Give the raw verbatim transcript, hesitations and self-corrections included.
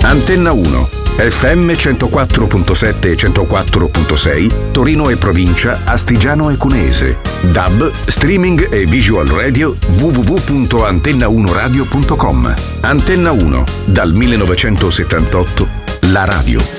Antenna uno, F M centoquattro virgola sette e centoquattro virgola sei, Torino e provincia, Astigiano e Cuneese. D A B, streaming e visual radio, w w w punto antenna uno radio punto com. Antenna uno, dal millenovecentosettantotto, la radio